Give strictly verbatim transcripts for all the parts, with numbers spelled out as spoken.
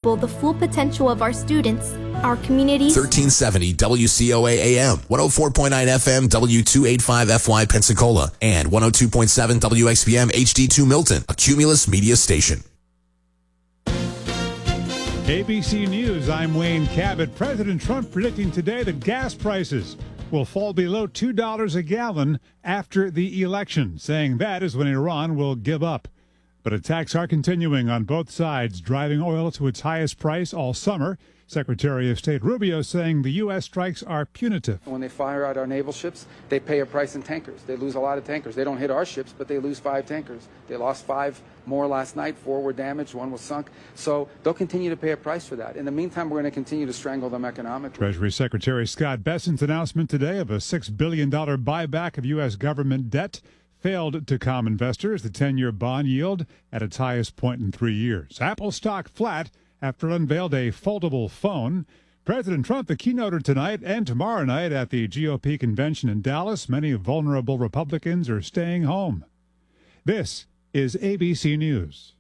the full potential of our students, our communities. thirteen seventy W C O A A M, one oh four point nine F M, W two eighty-five F Y Pensacola, and one oh two point seven W X P M H D two Milton, a Cumulus media station. A B C News, I'm Wayne Cabot. President Trump predicting today that gas prices will fall below two dollars a gallon after the election, saying that is when Iran will give up. But attacks are continuing on both sides, driving oil to its highest price all summer. Secretary of State Rubio saying the U S strikes are punitive. When they fire out our naval ships, they pay a price in tankers. They lose a lot of tankers. They don't hit our ships, but they lose five tankers. They lost five more last night. Four were damaged. One was sunk. So they'll continue to pay a price for that. In the meantime, we're going to continue to strangle them economically. Treasury Secretary Scott Bessent's announcement today of a six billion dollars buyback of U S government debt failed to calm investors. The ten-year bond yield at its highest point in three years. Apple stock flat after it unveiled a foldable phone. President Trump, the keynoter tonight and tomorrow night at the G O P convention in Dallas. Many vulnerable Republicans are staying home. This is A B C News.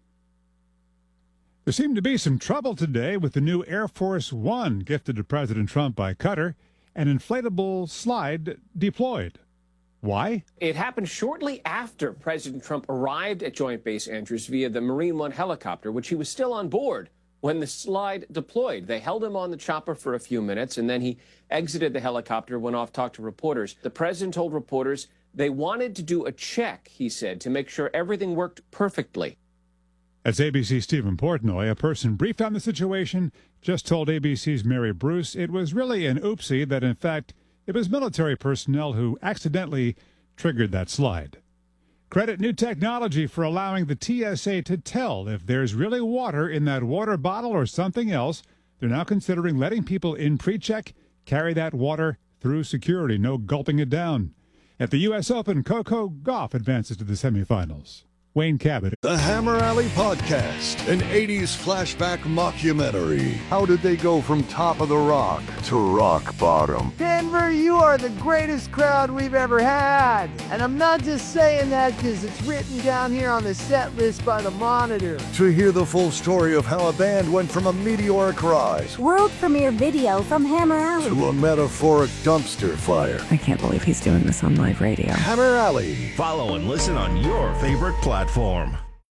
There seemed to be some trouble today with the new Air Force One gifted to President Trump by Qatar, an inflatable slide deployed. Why? It happened shortly after President Trump arrived at Joint Base Andrews via the Marine One helicopter, which he was still on board when the slide deployed. They held him on the chopper for a few minutes, and then he exited the helicopter, went off, talked to reporters. The president told reporters they wanted to do a check, he said, to make sure everything worked perfectly. As A B C's Stephen Portnoy, a person briefed on the situation, just told A B C's Mary Bruce it was really an oopsie, that in fact it was military personnel who accidentally triggered that slide. Credit new technology for allowing the T S A to tell if there's really water in that water bottle or something else. They're now considering letting people in pre-check carry that water through security, no gulping it down. At the U S Open, Coco Gauff advances to the semifinals. Wayne Cabot. The Hammer Alley Podcast, an eighties flashback mockumentary. How did they go from top of the rock to rock bottom? Denver, you are the greatest crowd we've ever had. And I'm not just saying that because it's written down here on the set list by the Monitor. To hear the full story of how a band went from a meteoric rise, world premiere video from Hammer Alley, to a metaphoric dumpster fire. I can't believe he's doing this on live radio. Hammer Alley. Follow and listen on your favorite platform. Platform.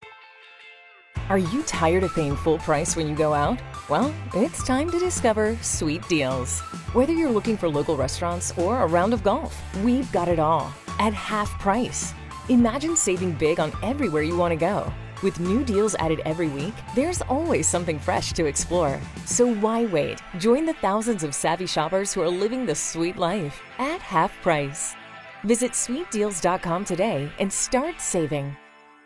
Are you tired of paying full price when you go out? Well, it's time to discover Sweet Deals. Whether you're looking for local restaurants or a round of golf, we've got it all at half price. Imagine saving big on everywhere you want to go. With new deals added every week, there's always something fresh to explore. So why wait? Join the thousands of savvy shoppers who are living the sweet life at half price. Visit sweet deals dot com today and start saving.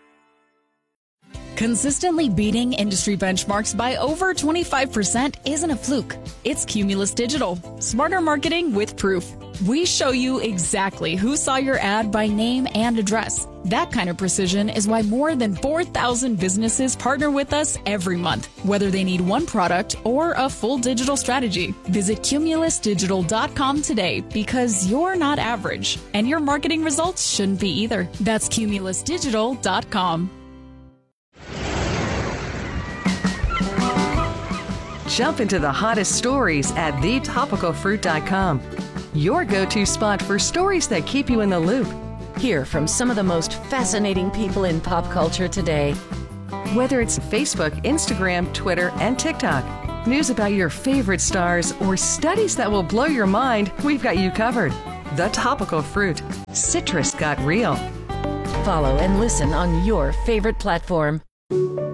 Consistently beating industry benchmarks by over twenty-five percent isn't a fluke. It's Cumulus Digital. Smarter marketing with proof. We show you exactly who saw your ad by name and address. That kind of precision is why more than four thousand businesses partner with us every month, whether they need one product or a full digital strategy. Visit cumulus digital dot com today, because you're not average, and your marketing results shouldn't be either. That's cumulus digital dot com. Jump into the hottest stories at the topical fruit dot com. Your go-to spot for stories that keep you in the loop. Hear from some of the most fascinating people in pop culture today. Whether it's Facebook, Instagram, Twitter, and TikTok, news about your favorite stars, or studies that will blow your mind, we've got you covered. The Topical Fruit. Citrus got real. Follow and listen on your favorite platform.